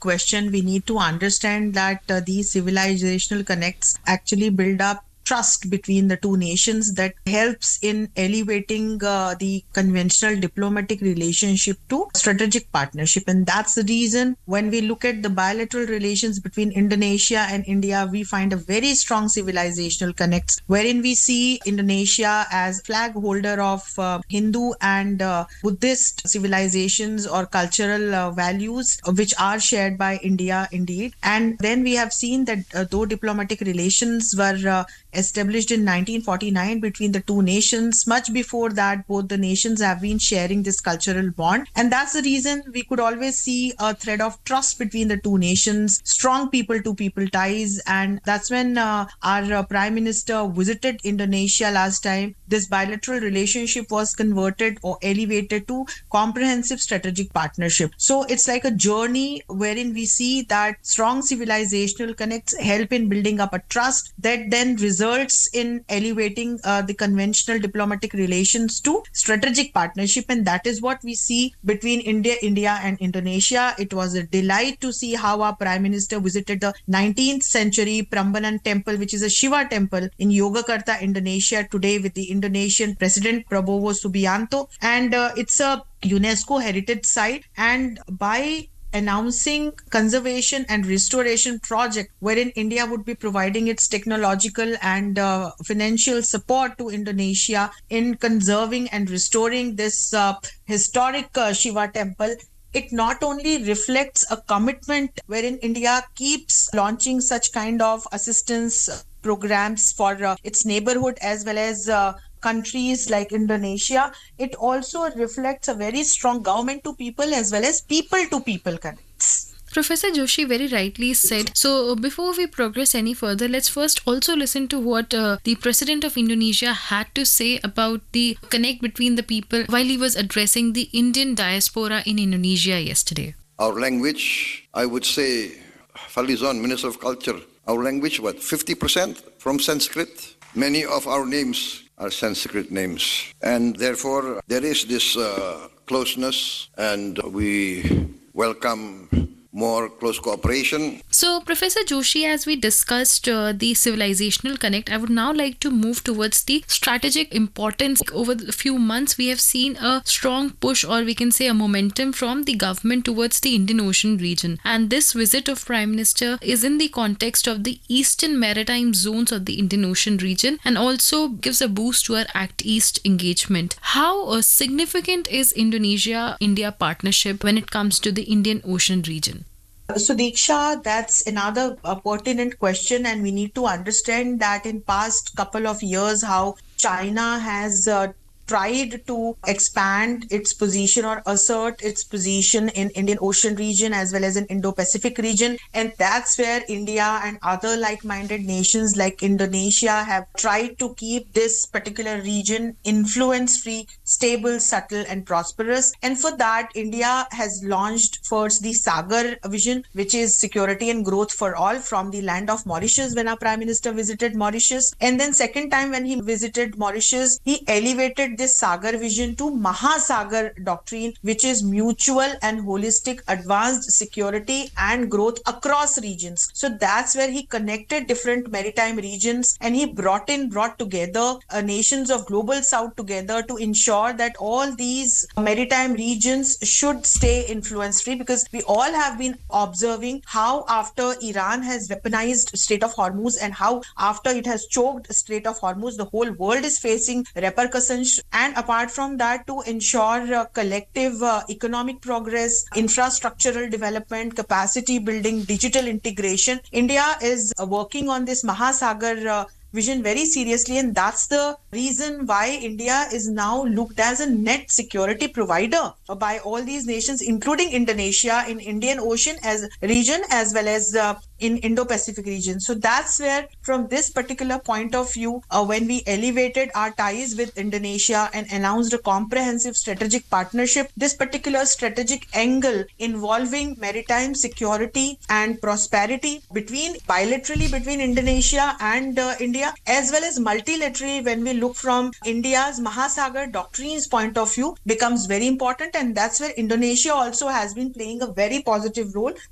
question. We need to understand that these civilizational connects actually build up trust between the two nations that helps in elevating the conventional diplomatic relationship to strategic partnership. And that's the reason when we look at the bilateral relations between Indonesia and India, we find a very strong civilizational connects, wherein we see Indonesia as flag holder of Hindu and Buddhist civilizations or cultural values which are shared by India indeed. And then we have seen that though diplomatic relations were established in 1949 between the two nations, much before that both the nations have been sharing this cultural bond, and that's the reason we could always see a thread of trust between the two nations, strong people to people ties. And that's when our Prime Minister visited Indonesia last time. This bilateral relationship was converted or elevated to comprehensive strategic partnership. So it's like a journey wherein we see that strong civilizational connects help in building up a trust that then results in elevating the conventional diplomatic relations to strategic partnership. And that is what we see between India and Indonesia. It was a delight to see how our Prime Minister visited the 19th century Prambanan temple, which is a Shiva temple in Yogyakarta, Indonesia today, with the Indonesian President Prabowo Subianto. And it's a UNESCO heritage site. And by announcing conservation and restoration project wherein India would be providing its technological and financial support to Indonesia in conserving and restoring this historic Shiva temple, it not only reflects a commitment wherein India keeps launching such kind of assistance programs for its neighborhood as well as countries like Indonesia. It also reflects a very strong government to people as well as people to people connects. Professor Joshi very rightly said. So before we progress any further, let's first also listen to what the President of Indonesia had to say about the connect between the people while he was addressing the Indian diaspora in Indonesia yesterday. Our language, I would say, Falizon, Minister of Culture, our language, 50% from Sanskrit? Many of our names are Sanskrit names. And therefore, there is this closeness, and we welcome more close cooperation. So, Professor Joshi, as we discussed the civilizational connect, I would now like to move towards the strategic importance. Over the few months, we have seen a strong push, or we can say a momentum from the government towards the Indian Ocean region. And this visit of Prime Minister is in the context of the eastern maritime zones of the Indian Ocean region and also gives a boost to our Act East engagement. How significant is Indonesia-India partnership when it comes to the Indian Ocean region? So Diksha, that's another pertinent question, and we need to understand that in past couple of years how China has tried to expand its position or assert its position in Indian Ocean region as well as in Indo-Pacific region. And that's where India and other like-minded nations like Indonesia have tried to keep this particular region influence-free, stable, subtle and prosperous. And for that, India has launched first the Sagar vision, which is security and growth for all, from the land of Mauritius when our Prime Minister visited Mauritius. And then second time when he visited Mauritius, he elevated this Sagar vision to Mahasagar doctrine, which is mutual and holistic advanced security and growth across regions. So that's where he connected different maritime regions, and he brought together nations of global south together to ensure that all these maritime regions should stay influence free, because we all have been observing how after Iran has weaponized Strait of Hormuz and how after it has choked Strait of Hormuz, the whole world is facing repercussions. And apart from that, to ensure collective economic progress, infrastructural development, capacity building, digital integration, India is working on this Mahasagar vision very seriously, and that's the reason why India is now looked as a net security provider by all these nations, including Indonesia, in Indian Ocean as region as well as in Indo-Pacific region. So that's where, from this particular point of view, when we elevated our ties with Indonesia and announced a comprehensive strategic partnership, this particular strategic angle involving maritime security and prosperity bilaterally between Indonesia and India, as well as multilaterally when we look from India's Mahasagar doctrine's point of view, becomes very important. And that's where Indonesia also has been playing a very positive role